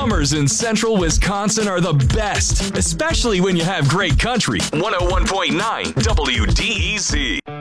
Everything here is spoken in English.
Summers in central Wisconsin are the best, especially when you have great country. 101.9 WDEZ.